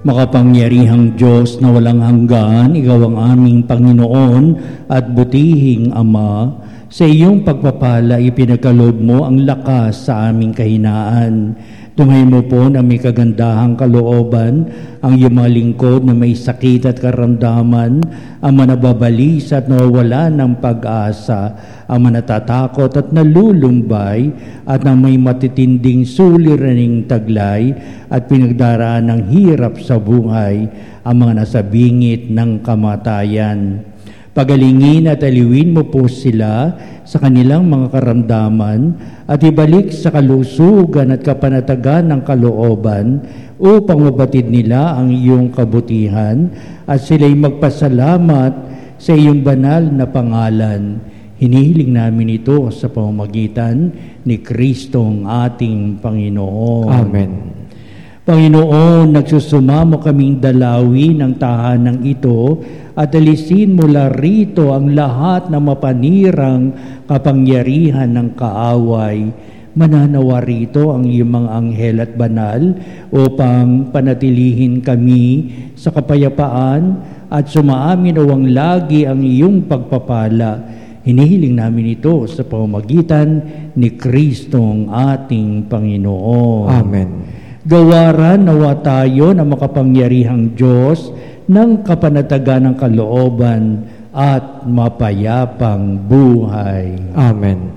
Makapangyarihang Diyos na walang hanggan, Ikaw ang aming Panginoon at butihing Ama. Sa iyong pagpapala, ipinagkaloob mo ang lakas sa aming kahinaan. Tunghayin mo po na may kagandahang kalooban ang iyong mga lingkod na may sakit at karamdaman, ang manababalis at nawawala ng pag-asa, ang manatatakot at nalulumbay, at ang may matitinding suliraning taglay at pinagdaraan ng hirap sa buhay, ang mga nasa bingit ng kamatayan. Pagalingin at aliwin mo po sila sa kanilang mga karamdaman at ibalik sa kalusugan at kapanatagan ng kalooban upang mabatid nila ang iyong kabutihan at sila'y magpasalamat sa iyong banal na pangalan. Hinihiling namin ito sa pamamagitan ni Kristong ating Panginoon. Amen. Panginoon, nagsusumamo kaming dalawi ng tahanang ito at alisin mula rito ang lahat ng mapanirang kapangyarihan ng kaaway. Mananawa rito ang iyong mga anghel at banal upang panatilihin kami sa kapayapaan at sumaamin awang lagi ang iyong pagpapala. Hinihiling namin ito sa pamamagitan ni Kristong ating Panginoon. Amen. Gawaran nawa tayo ng makapangyarihang Diyos ng kapanatagan ng kalooban at mapayapang buhay. Amen.